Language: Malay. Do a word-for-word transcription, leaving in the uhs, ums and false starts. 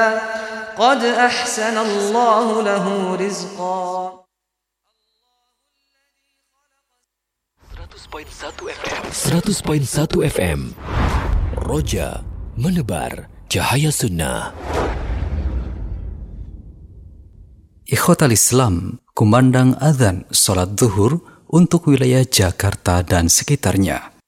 قد أحسن الله له رزقا. seratus poin satu F M Roja menebar cahaya sunnah. Ikhwatal Islam, kumandang azan salat zuhur untuk wilayah Jakarta dan sekitarnya.